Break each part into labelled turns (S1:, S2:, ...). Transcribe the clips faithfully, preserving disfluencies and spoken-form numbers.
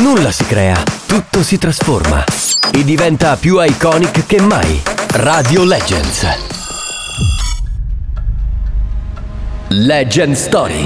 S1: Nulla si crea, tutto si trasforma e diventa più iconic che mai. Radio Legends. Legend Story.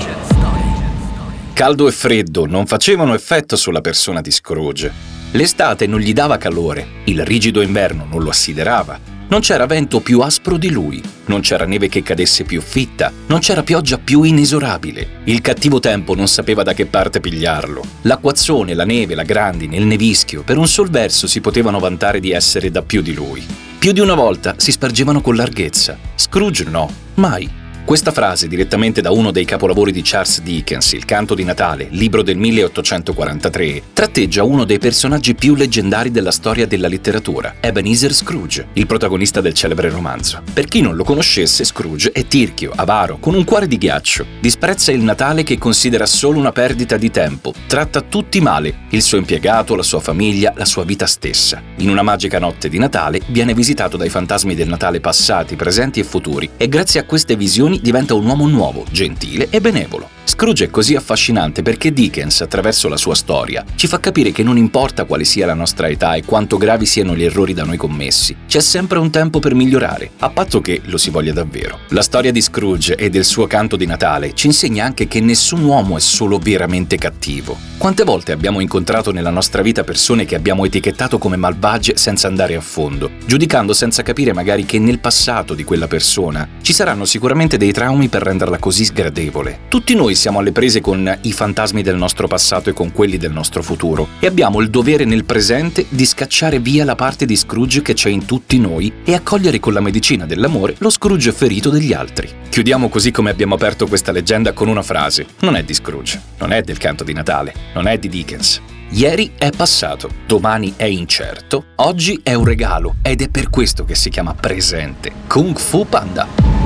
S2: Caldo e freddo non facevano effetto sulla persona di Scrooge. L'estate non gli dava calore, il rigido inverno non lo assiderava. Non c'era vento più aspro di lui, non c'era neve che cadesse più fitta, non c'era pioggia più inesorabile. Il cattivo tempo non sapeva da che parte pigliarlo. L'acquazzone, la neve, la grandine, il nevischio, per un sol verso si potevano vantare di essere da più di lui. Più di una volta si spargevano con larghezza. Scrooge no, mai. Questa frase, direttamente da uno dei capolavori di Charles Dickens, Il canto di Natale, libro del milleottocentoquarantatré, tratteggia uno dei personaggi più leggendari della storia della letteratura, Ebenezer Scrooge, il protagonista del celebre romanzo. Per chi non lo conoscesse, Scrooge è tirchio, avaro, con un cuore di ghiaccio. Disprezza il Natale che considera solo una perdita di tempo. Tratta tutti male, il suo impiegato, la sua famiglia, la sua vita stessa. In una magica notte di Natale viene visitato dai fantasmi del Natale passati, presenti e futuri, e grazie a queste visioni diventa un uomo nuovo, gentile e benevolo. Scrooge è così affascinante perché Dickens, attraverso la sua storia, ci fa capire che non importa quale sia la nostra età e quanto gravi siano gli errori da noi commessi, c'è sempre un tempo per migliorare, a patto che lo si voglia davvero. La storia di Scrooge e del suo canto di Natale ci insegna anche che nessun uomo è solo veramente cattivo. Quante volte abbiamo incontrato nella nostra vita persone che abbiamo etichettato come malvagie senza andare a fondo, giudicando senza capire magari che nel passato di quella persona ci saranno sicuramente dei traumi per renderla così sgradevole. Tutti noi siamo alle prese con i fantasmi del nostro passato e con quelli del nostro futuro e abbiamo il dovere nel presente di scacciare via la parte di Scrooge che c'è in tutti noi e accogliere con la medicina dell'amore lo Scrooge ferito degli altri. Chiudiamo così come abbiamo aperto questa leggenda con una frase: non è di Scrooge, non è del canto di Natale, non è di Dickens. Ieri è passato, domani è incerto, oggi è un regalo ed è per questo che si chiama presente. Kung Fu Panda.